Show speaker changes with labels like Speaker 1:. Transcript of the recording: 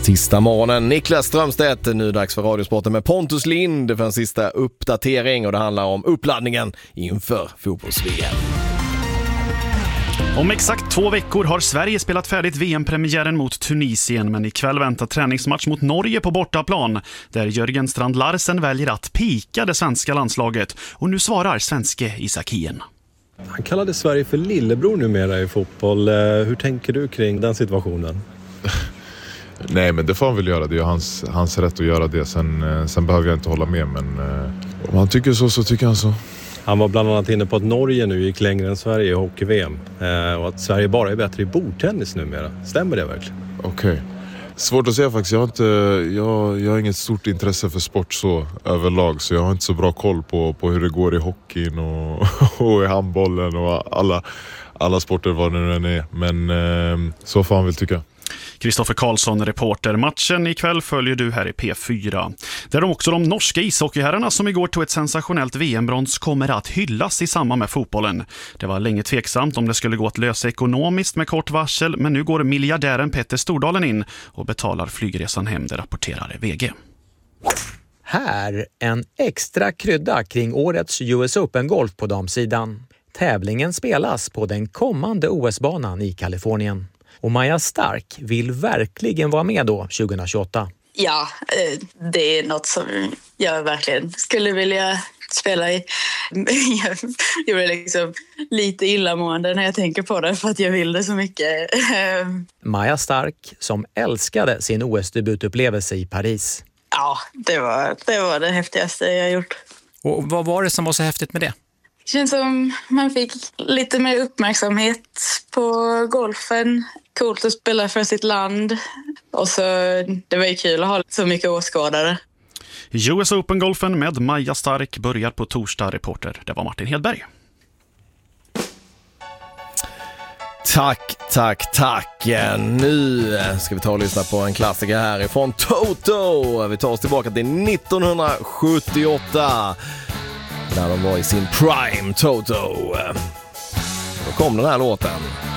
Speaker 1: Tisdag morgonen, Niklas Strömstedt, nu dags för Radiosporten med Pontus Lind för en sista uppdatering och det handlar om uppladdningen inför fotbolls-VM.
Speaker 2: Om exakt 2 veckor har Sverige spelat färdigt VM-premiären mot Tunisien, men ikväll väntar träningsmatch mot Norge på bortaplan där Jörgen Strand Larsen väljer att pika det svenska landslaget och nu svarar svenske Isakien.
Speaker 3: Han kallade Sverige för lillebror numera i fotboll. Hur tänker du kring den situationen?
Speaker 4: Nej, men det får han väl göra. Det är hans rätt att göra det. Sen behöver jag inte hålla med, men om han tycker så tycker han så.
Speaker 3: Han var bland annat inne på att Norge nu gick längre än Sverige i hockey-VM och att Sverige bara är bättre i bordtennis numera. Stämmer det verkligen?
Speaker 4: Okej. Svårt att säga faktiskt. Jag har inget stort intresse för sport så överlag, så jag har inte så bra koll på hur det går i hockeyn och i handbollen och alla sporter vad det nu än är. Men så får han väl tycka.
Speaker 2: Kristoffer Karlsson, reporter. Matchen ikväll följer du här i P4. Där också de norska ishockeyherrarna som igår tog ett sensationellt VM-brons kommer att hyllas i samband med fotbollen. Det var länge tveksamt om det skulle gå att lösa ekonomiskt med kort varsel, men nu går miljardären Petter Stordalen in och betalar flygresan hem, det rapporterar VG.
Speaker 5: Här en extra krydda kring årets US Open-golf på damsidan. Tävlingen spelas på den kommande OS-banan i Kalifornien. Och Maja Stark vill verkligen vara med då 2028.
Speaker 6: Ja, det är något som jag verkligen skulle vilja spela i. Jag blir liksom lite illamående när jag tänker på det för att jag vill det så mycket.
Speaker 5: Maja Stark som älskade sin OS-debutupplevelse i Paris.
Speaker 6: Ja, det var det häftigaste jag gjort.
Speaker 5: Och vad var det som var så häftigt med det?
Speaker 6: Det känns som man fick lite mer uppmärksamhet på golfen. Coolt att spela för sitt land. Och så det var ju kul att ha så mycket åskådare.
Speaker 2: US Open-golfen med Maja Stark börjar på torsdag, reporter. Det var Martin Hedberg.
Speaker 1: Tack. Nu ska vi ta och lyssna på en klassiker härifrån Toto. Vi tar oss tillbaka till 1978. När de var i sin prime, Toto. Då kom den här låten.